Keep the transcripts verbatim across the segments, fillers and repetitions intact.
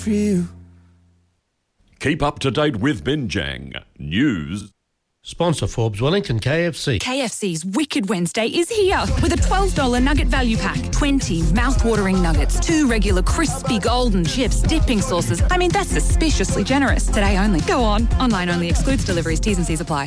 for you. Keep up to date with Binjang News. Sponsor Forbes Wellington K F C. K F C's Wicked Wednesday is here with a twelve dollars nugget value pack. twenty mouth-watering nuggets, two regular crispy golden chips, dipping sauces. I mean, that's suspiciously generous. Today only. Go on. Online only. Excludes deliveries. T's and C's apply.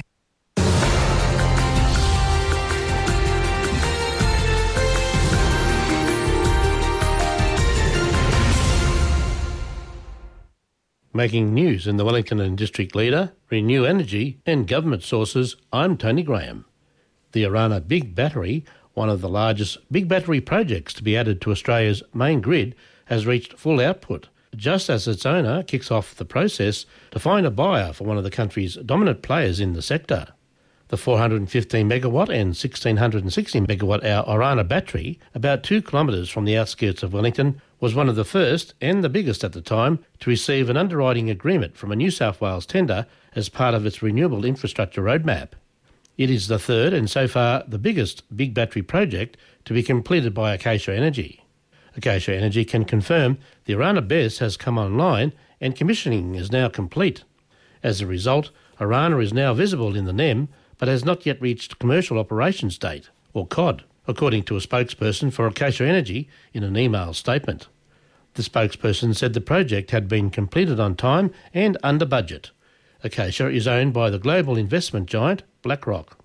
Making news in the Wellington and District Leader, Renew Energy and government sources, I'm Tony Graham. The Orana Big Battery, one of the largest big battery projects to be added to Australia's main grid, has reached full output, just as its owner kicks off the process to find a buyer for one of the country's dominant players in the sector. The four hundred fifteen megawatt and one thousand six hundred sixty megawatt hour Orana battery, about two kilometres from the outskirts of Wellington, was one of the first and the biggest at the time to receive an underwriting agreement from a New South Wales tender as part of its renewable infrastructure roadmap. It is the third and so far the biggest big battery project to be completed by Acacia Energy. Acacia Energy can confirm the Orana B E S has come online and commissioning is now complete. As a result, Orana is now visible in the N E M but has not yet reached commercial operations date, or C O D, according to a spokesperson for Acacia Energy in an email statement. The spokesperson said the project had been completed on time and under budget. Acacia is owned by the global investment giant BlackRock.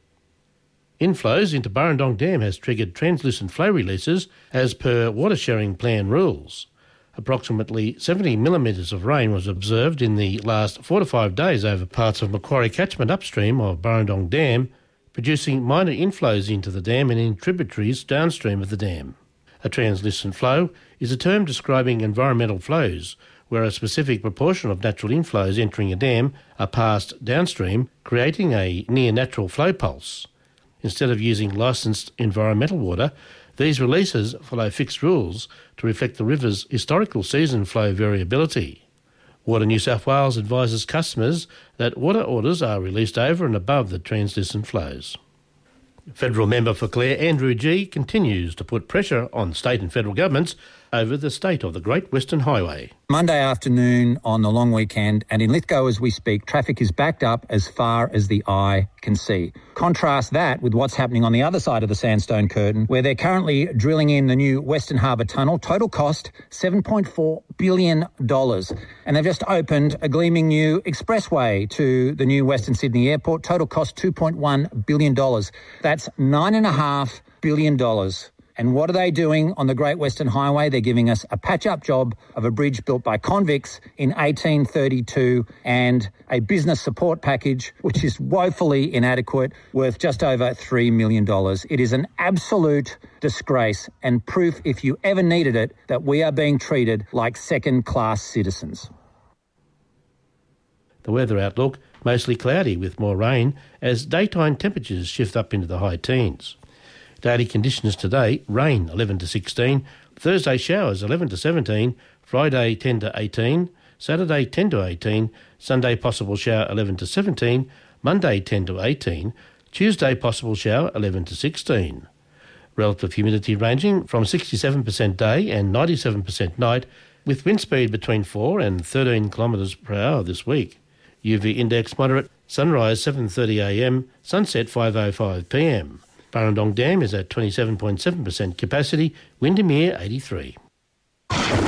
Inflows into Burrendong Dam has triggered translucent flow releases as per water sharing plan rules. Approximately seventy millimetres of rain was observed in the last four to five days over parts of Macquarie catchment upstream of Burrendong Dam, producing minor inflows into the dam and in tributaries downstream of the dam. A translucent flow is a term describing environmental flows, where a specific proportion of natural inflows entering a dam are passed downstream, creating a near-natural flow pulse. Instead of using licensed environmental water, these releases follow fixed rules to reflect the river's historical season flow variability. Water New South Wales advises customers that water orders are released over and above the translucent flows. Federal Member for Clare Andrew Gee continues to put pressure on state and federal governments over the state of the Great Western Highway. Monday afternoon on the long weekend, and in Lithgow as we speak, traffic is backed up as far as the eye can see. Contrast that with what's happening on the other side of the Sandstone Curtain, where they're currently drilling in the new Western Harbour Tunnel. Total cost seven point four billion dollars. And they've just opened a gleaming new expressway to the new Western Sydney Airport. Total cost two point one billion dollars. That's nine point five billion dollars. And what are they doing on the Great Western Highway? They're giving us a patch-up job of a bridge built by convicts in eighteen thirty-two and a business support package which is woefully inadequate, worth just over three million dollars. It is an absolute disgrace and proof, if you ever needed it, that we are being treated like second-class citizens. The weather outlook, mostly cloudy with more rain as daytime temperatures shift up into the high teens. Daily conditions today, rain eleven to sixteen, Thursday showers eleven to seventeen, Friday ten to eighteen, Saturday ten to eighteen, Sunday possible shower eleven to seventeen, Monday ten to eighteen, Tuesday possible shower eleven to sixteen. Relative humidity ranging from sixty-seven percent day and ninety-seven percent night, with wind speed between four and thirteen kilometres per hour this week. U V index moderate, sunrise seven thirty a m, sunset five oh five p m. Burrendong Dam is at twenty-seven point seven percent capacity, Windermere eighty-three.